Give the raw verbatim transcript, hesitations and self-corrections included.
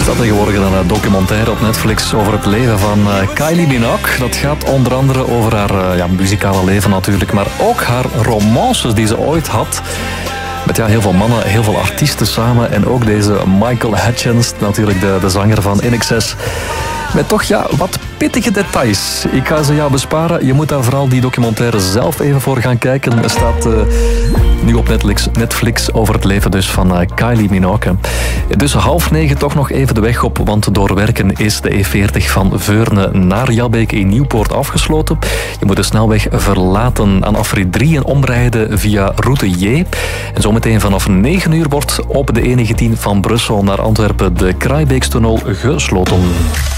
dat tegenwoordig een documentaire op Netflix over het leven van uh, Kylie Minogue. Dat gaat onder andere over haar uh, ja, muzikale leven natuurlijk, maar ook haar romances die ze ooit had. Met ja, heel veel mannen, heel veel artiesten samen. En ook deze Michael Hutchence, natuurlijk de, de zanger van I N X S. Met toch ja, wat pittige details. Ik ga ze jou besparen. Je moet daar vooral die documentaire zelf even voor gaan kijken. Er staat uh, nu op Netflix, Netflix over het leven dus van uh, Kylie Minogue. Dus half negen toch nog even de weg op, want door werken is de E veertig van Veurne naar Jalbeek in Nieuwpoort afgesloten. Je moet de snelweg verlaten aan afrit drie en omrijden via route J. En zometeen vanaf negen uur wordt op de E negentien van Brussel naar Antwerpen de Kraaibeekstunnel gesloten.